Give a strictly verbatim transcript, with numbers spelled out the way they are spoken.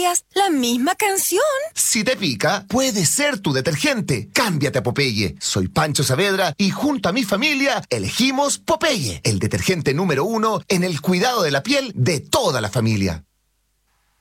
días la misma canción. Si te pica, puede ser tu detergente. Cámbiate a Popeye. Soy Pancho Saavedra y junto a mi familia elegimos Popeye, el detergente número uno en el cuidado de la piel de toda la familia.